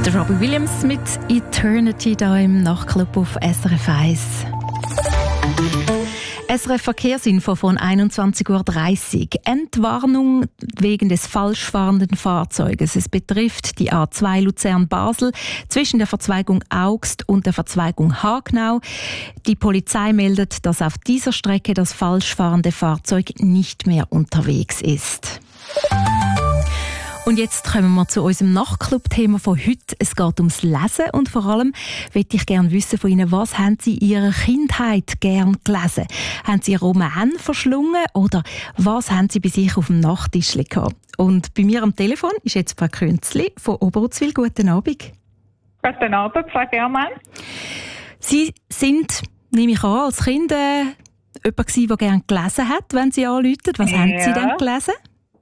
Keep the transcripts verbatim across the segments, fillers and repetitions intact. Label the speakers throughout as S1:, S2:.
S1: Der Robbie Williams mit Eternity da im Nachtclub auf S R F eins. S R F Verkehrsinfo von einundzwanzig Uhr dreißig. Entwarnung wegen des falsch fahrenden Fahrzeuges. Es betrifft die A zwei Luzern-Basel zwischen der Verzweigung Augst und der Verzweigung Hagenau. Die Polizei meldet, dass auf dieser Strecke das falsch fahrende Fahrzeug nicht mehr unterwegs ist. Und jetzt kommen wir zu unserem Nachtclub-Thema von heute. Es geht ums Lesen und vor allem möchte ich gerne wissen von Ihnen, was haben Sie in Ihrer Kindheit gern gelesen? Haben Sie einen Roman verschlungen oder was haben Sie bei sich auf dem Nachttischli gehabt? Und bei mir am Telefon ist jetzt Frau Künzli von Oberutzwil. Guten Abend.
S2: Guten Abend, Frau Germann.
S1: Sie sind, nehme ich an, als Kind äh, jemand gewesen, der gerne gelesen hat, wenn Sie anrufen. Was
S2: ja.
S1: haben Sie denn gelesen?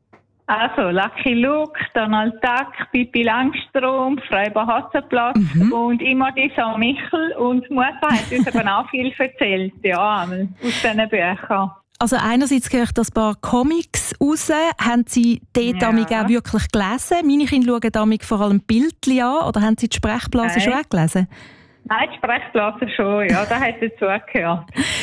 S2: Also Lucky Luke, Donald Duck, Pippi Langstrumpf, Räuber Hotzenplotz
S1: Mhm.
S2: und immer die Saint Michel. Und die Mutter hat uns eben auch viel erzählt, ja, aus diesen Büchern.
S1: Also einerseits höre ich das paar Comics raus. Haben Sie dort
S2: Ja.
S1: ja. auch wirklich gelesen? Meine Kinder schauen damit vor allem Bildchen an. Oder haben Sie die Sprechblase
S2: Nein.
S1: schon auch gelesen?
S2: Nein, die Sprechblase schon, ja, da hat dazugehört.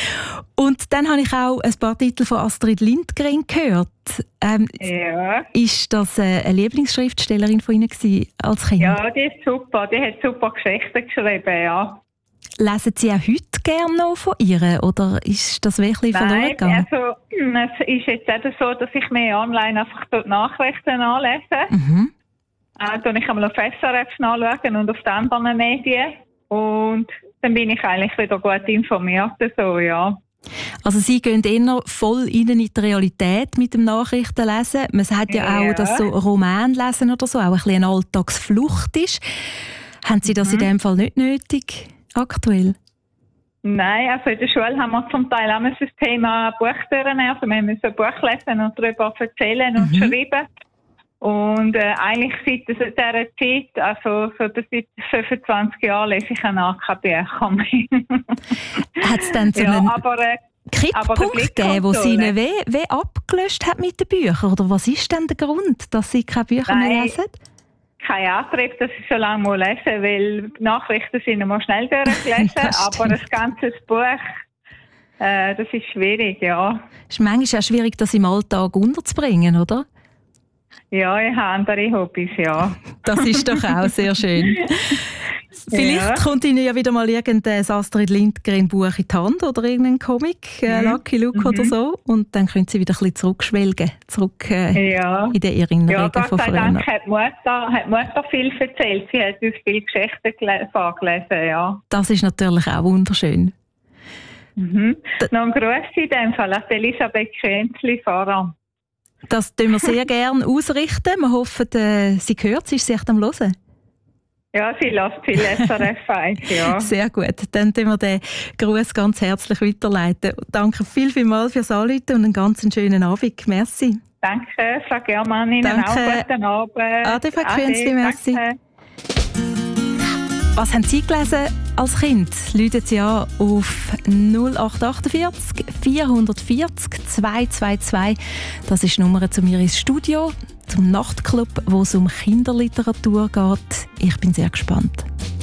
S1: Und dann habe ich auch ein paar Titel von Astrid Lindgren gehört. Ähm,
S2: Ja.
S1: Ist das äh, eine Lieblingsschriftstellerin von Ihnen gewesen als Kind?
S2: Ja, die ist super, die hat super Geschichten geschrieben, ja.
S1: Lesen Sie auch heute gerne noch von ihr? Oder ist das wirklich verloren
S2: Nein,
S1: gegangen?
S2: also es ist jetzt eben so, dass ich mehr online einfach dort Nachrichten anlese.
S1: Mhm.
S2: Äh, dann ich einmal auf S R F nachschauen und auf die anderen Medien. Und dann bin ich eigentlich wieder gut informiert, so, ja.
S1: Also Sie gehen eher voll rein in die Realität mit dem Nachrichtenlesen. Man sagt ja,
S2: Ja.
S1: auch, dass so Romanlesen oder so auch ein bisschen eine Alltagsflucht ist. Haben Sie das
S2: Mhm.
S1: in dem Fall nicht nötig, aktuell?
S2: Nein, also in der Schule haben wir zum Teil auch das Thema Buchtüren. Also wir müssen ein Buch lesen und darüber erzählen und
S1: Mhm.
S2: schreiben. Und äh, eigentlich seit dieser Zeit, also so seit fünfundzwanzig Jahren, lese ich auch keine Bücher mehr.
S1: Hat es dann so
S2: ja,
S1: einen
S2: aber, äh, aber der
S1: Kipppunkt
S2: Blick
S1: gegeben, wo
S2: kommt
S1: Sie
S2: so,
S1: Ihnen weh, weh abgelöscht hat mit den Büchern? Oder was ist denn der Grund, dass Sie keine Bücher mehr
S2: Nein.
S1: lesen?
S2: kein Antrieb, dass ich so lange muss lesen muss, weil die Nachrichten sind immer schnell durchgelesen,
S1: Das
S2: aber
S1: stimmt.
S2: das ganze Buch, äh, das ist schwierig, ja.
S1: Es ist manchmal auch schwierig, das im Alltag unterzubringen, oder?
S2: Ja, ich habe andere Hobbys, ja.
S1: Das ist doch auch sehr schön. Vielleicht
S2: Ja.
S1: kommt Ihnen ja wieder mal irgendein Astrid Lindgren Buch in die Hand oder irgendein Comic, äh,
S2: Mhm.
S1: Lucky Luke
S2: Mhm.
S1: oder so, und dann können Sie wieder ein bisschen zurückschwelgen, zurück äh,
S2: Ja.
S1: in die Erinnerungen
S2: Ja, Gott
S1: von
S2: sei
S1: früher.
S2: Dank hat die Mutter, hat die Mutter viel erzählt. Sie hat uns viele Geschichten gele- vorgelesen, ja.
S1: Das ist natürlich auch wunderschön.
S2: Mhm. Noch ein Gruß in dem Fall an Elisabeth Kränzli voran.
S1: Das tun wir sehr gerne ausrichten. Wir hoffen, äh, sie hört, sie ist sich am Hören.
S2: Ja, sie lässt viel S R F eins, ja.
S1: Sehr gut. Dann tun wir den Gruß ganz herzlich weiterleiten. Danke viel, vielmals fürs Anrufen und einen ganz schönen Abend. Merci.
S2: Danke, Frau Germann, Ihnen
S1: Danke.
S2: auch guten Abend.
S1: Ade, Frau Künzli,
S2: Ade,
S1: merci.
S2: danke.
S1: Was haben Sie gelesen als Kind? Rufen Sie an auf null acht achtundvierzig vierhundertvierzig zweihundertzweiundzwanzig. Das ist die Nummer zu mir ins Studio, zum Nachtclub, wo es um Kinderliteratur geht. Ich bin sehr gespannt.